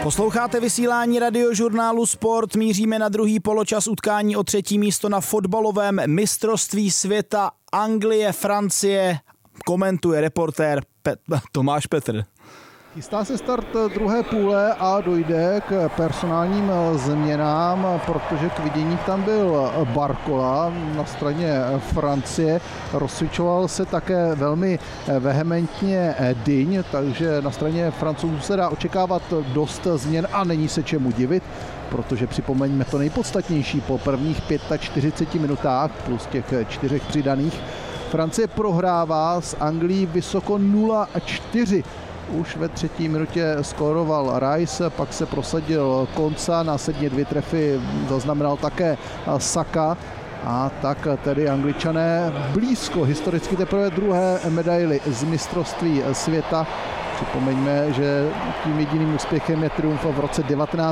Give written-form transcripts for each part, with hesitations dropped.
Posloucháte vysílání Radiožurnálu Sport, míříme na druhý poločas utkání o 3. místo na fotbalovém mistrovství světa Anglie, Francie. Komentuje reportér Tomáš Petr. Chystá se start druhé půle a dojde k personálním změnám, protože k vidění tam byl Barcola na straně Francie. Rozcvičoval se také velmi vehementně Digne, takže na straně Francouzů se dá očekávat dost změn a není se čemu divit, protože připomeňme to nejpodstatnější po prvních 45 minutách plus těch 4 přidaných. Francie prohrává s Anglií vysoko 0-4. Už ve 3. minutě skóroval Rice, pak se prosadil Konsa, následně 2 trefy zaznamenal také Saka. A tak tedy Angličané blízko historicky teprve druhé medaily z mistrovství světa. Připomeňme, že tím jediným úspěchem je triumf v roce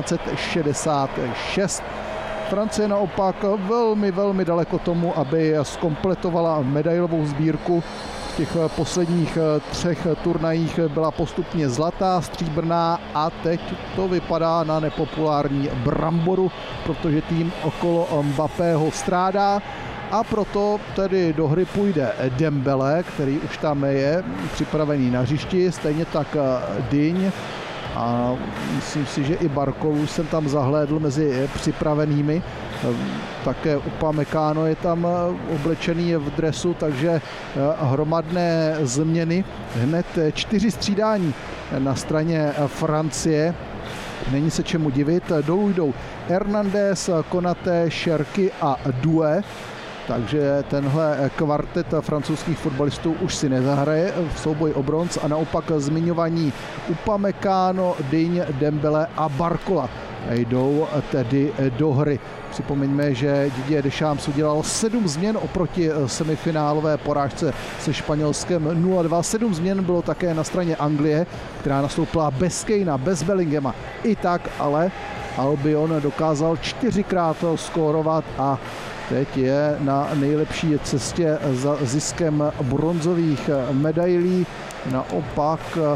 1966. Francie naopak velmi daleko tomu, aby zkompletovala medailovou sbírku. V těch posledních 3 turnajích byla postupně zlatá, stříbrná a teď to vypadá na nepopulární bramboru, protože tým okolo Mbappého strádá a proto tedy do hry půjde Dembele, který už tam je připravený na hřišti, stejně tak Digne a myslím si, že i Barcolu jsem tam zahlédl mezi připravenými. Také Upamecano je tam oblečený v dresu, takže hromadné změny. Hned 4 střídání na straně Francie. Není se čemu divit. Dolů jdou Hernandez, Konaté, Cherki a Doué. Takže tenhle kvartet francouzských fotbalistů už si nezahraje v souboji o bronz a naopak zmiňovaní Upamecano, Digne, Dembele a Barcola jdou tedy do hry. Připomeňme, že Didier Deschamps udělal 7 změn oproti semifinálové porážce se Španělskem 0-2. 7 změn bylo také na straně Anglie, která nastoupila bez Kanea, bez Bellinghama. I tak ale Albion dokázal 4krát skórovat a teď je na nejlepší cestě za ziskem bronzových medailí. Naopak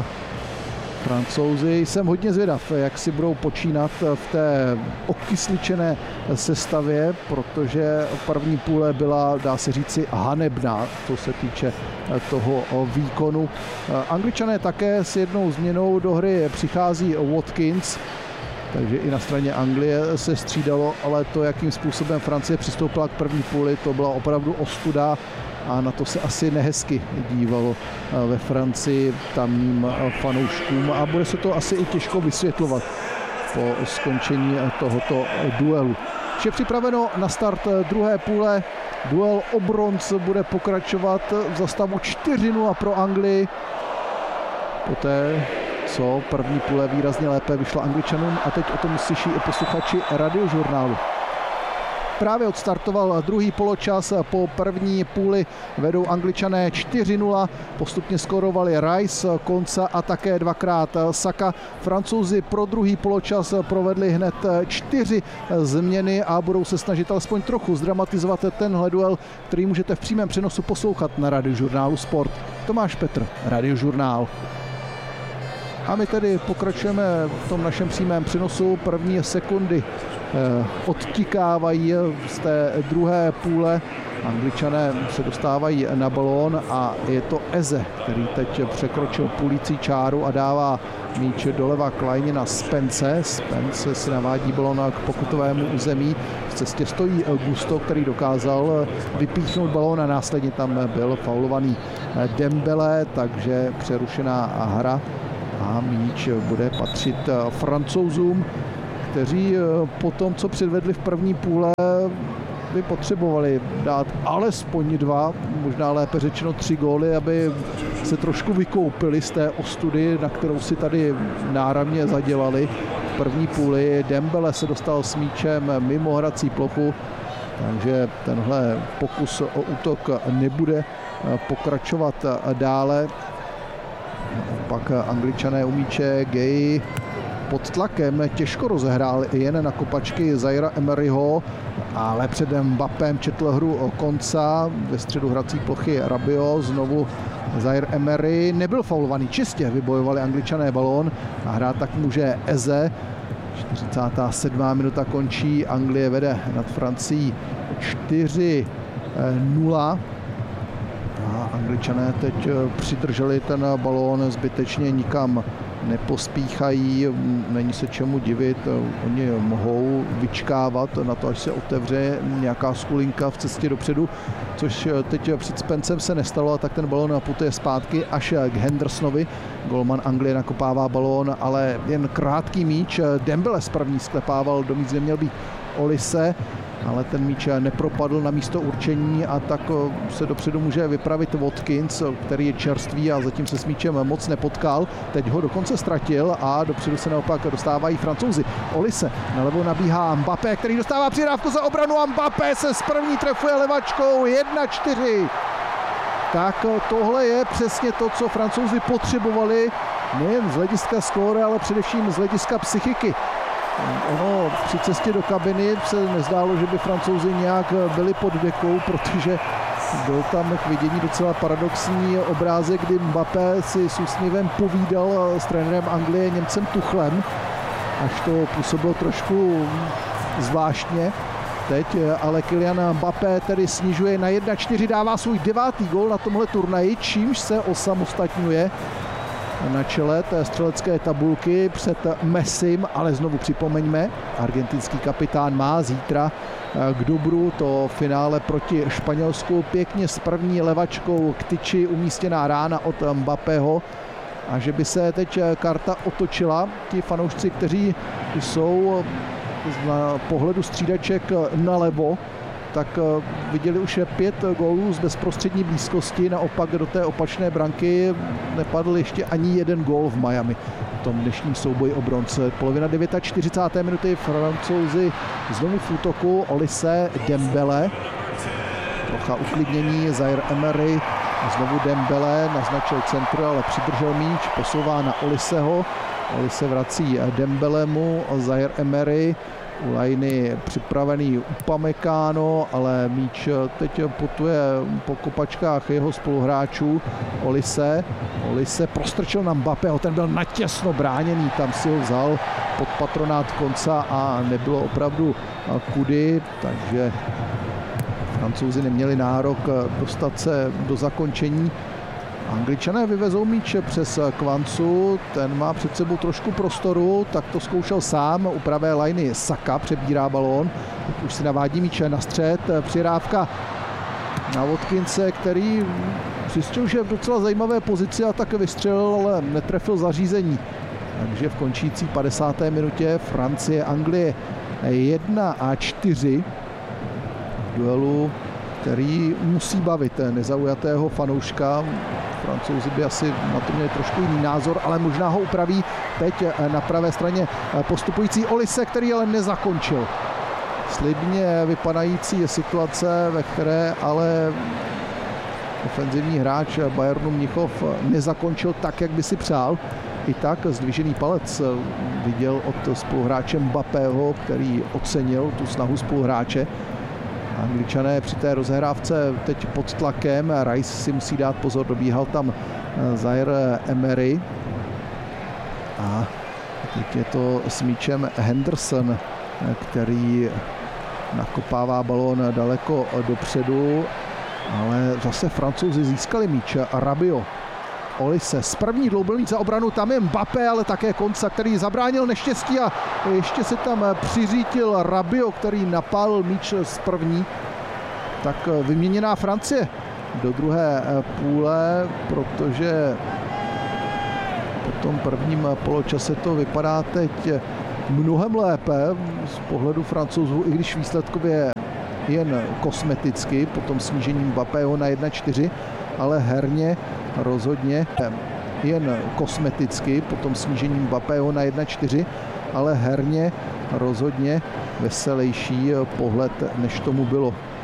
Francouzi, jsem hodně zvědav, jak si budou počínat v té okysličené sestavě, protože první půle byla, dá se říci, hanebná, co se týče toho výkonu. Angličané také s jednou změnou do hry přichází Watkins, takže i na straně Anglie se střídalo, ale to, jakým způsobem Francie přistoupila k první půli, to byla opravdu ostuda a na to se asi nehezky dívalo ve Francii tamním fanouškům a bude se to asi i těžko vysvětlovat po skončení tohoto duelu. Vše připraveno na start druhé půle. Duel o bronz bude pokračovat za stavu 4-0 pro Anglii. Poté co první půle výrazně lépe vyšla Angličanům a teď o tom slyší i posluchači Radiožurnálu. Právě odstartoval druhý poločas, po první půli vedou Angličané 4-0, postupně skórovali Rice, Konsa a také 2krát Saka. Francouzi pro druhý poločas provedli hned 4 změny a budou se snažit alespoň trochu zdramatizovat tenhle duel, který můžete v přímém přenosu poslouchat na Radiožurnálu Sport. Tomáš Petr, Radiožurnál. A my tedy pokračujeme v tom našem přímém přenosu. První sekundy odtikávají z té druhé půle. Angličané se dostávají na balón a je to Eze, který teď překročil půlící čáru a dává míč doleva Kleině na Spence. Spence si navádí balón k pokutovému území. V cestě stojí Gusto, který dokázal vypíchnout balón a následně tam byl faulovaný Dembele, takže přerušená hra. A míč bude patřit Francouzům, kteří po tom, co předvedli v první půle, by potřebovali dát alespoň 2, možná lépe řečeno 3 góly, aby se trošku vykoupili z té ostudy, na kterou si tady náramně zadělali. V první půli Dembele se dostal s míčem mimo hrací plochu, takže tenhle pokus o útok nebude pokračovat dále. Pak Angličané u míče, Gay pod tlakem těžko rozehrál jen na kopačky Zaira Emeryho, ale před Mbappém četl hru Konca, ve středu hrací plochy Rabiot, znovu Zaire Emery, nebyl faulovaný, čistě vybojovali Angličané balón a hrát tak může Eze. 47. minuta končí, Anglie vede nad Francií 4-0. A Angličané teď přidrželi ten balón, zbytečně nikam nepospíchají, není se čemu divit, oni mohou vyčkávat na to, až se otevře nějaká skulinka v cestě dopředu, což teď před Spencem se nestalo, a tak ten balón putuje zpátky až k Hendersonovi. Golman Anglie nakopává balón, ale jen krátký míč, Dembele z první sklepával, do míst neměl být Olise, ale ten míč nepropadl na místo určení a tak se dopředu může vypravit Watkins, který je čerstvý a zatím se s míčem moc nepotkal. Teď ho dokonce ztratil a dopředu se naopak dostávají Francouzi. Olise nalevo nabíhá Mbappé, který dostává přihrávku za obranu a Mbappé se z první trefuje levačkou 1-4. Tak tohle je přesně to, co Francouzi potřebovali, nejen z hlediska skóre, ale především z hlediska psychiky. Ono při cestě do kabiny se nezdálo, že by Francouzi nějak byli pod dekou, protože byl tam k vidění docela paradoxní obrázek, kdy Mbappé si s úsměvem povídal s trenérem Anglie Němcem Tuchlem, až to působilo trošku zvláštně. Teď ale Kylian Mbappé tedy snižuje na 1-4, dává svůj 9. gól na tomhle turnaji, čímž se osamostatňuje na čele té střelecké tabulky před Messim, ale znovu připomeňme, argentinský kapitán má zítra k dobru to finále proti Španělsku, pěkně s první levačkou k tyči umístěná rána od Mbappého, a že by se teď karta otočila, ti fanoušci, kteří jsou z pohledu střídaček nalevo, tak viděli už 5 gólů z bezprostřední blízkosti, naopak do té opačné branky nepadl ještě ani jeden gól v Miami v tom dnešním souboji o bronze. Polovina 49. minuty, Francouzi znovu v útoku, Olise, Dembele, trocha uklidnění, Zaire Emery, znovu Dembele, naznačil centru, ale přidržel míč, posouvá na Oliseho, Olise vrací Dembelemu, Zaire Emery, u lajny připravený Upamecano, ale míč teď putuje po kopačkách jeho spoluhráčů. Olise prostrčil na Mbappého, ten byl natěsno bráněný, tam si ho vzal pod patronát Konca a nebylo opravdu kudy, takže Francouzi neměli nárok dostat se do zakončení. Angličané vyvezou míč přes Kvancu, ten má před sebou trošku prostoru, tak to zkoušel sám, u pravé lajny Saka přebírá balón, už si navádí míč na střed, přihrávka na Watkinse, který zjistil, že je v docela zajímavé pozici a tak vystřelil, ale netrefil zařízení. Takže v končící 50. minutě Francie, Anglie 1-4 v duelu, který musí bavit nezaujatého fanouška. Francouzi by asi na to měli trošku jiný názor, ale možná ho upraví teď na pravé straně postupující Olise, který ale nezakončil. Slibně vypadající situace, ve které ale ofenzivní hráč Bayernu Mnichov nezakončil tak, jak by si přál. I tak zdvižený palec viděl od spoluhráče Mbappého, který ocenil tu snahu spoluhráče. Angličané při té rozehrávce teď pod tlakem, Rice si musí dát pozor, dobíhal tam Zaire Emery a teď je to s míčem Henderson, který nakopává balón daleko dopředu, ale zase Francouzi získali míč. Rabiot, Olise z první dlouho byl mít za obranu, tam je Mbappé, ale také Konca, který zabránil neštěstí a ještě se tam přiřítil Rabiot, který napálil míč z první. Tak vyměněná Francie do druhé půle, protože po tom prvním poločase to vypadá teď mnohem lépe z pohledu Francouzů, i když výsledkově jen kosmeticky po tom snížení Mbappého na 1-4, ale herně rozhodně jen kosmeticky po tom snížení Mbappého na 1-4, ale herně rozhodně veselější pohled, než tomu bylo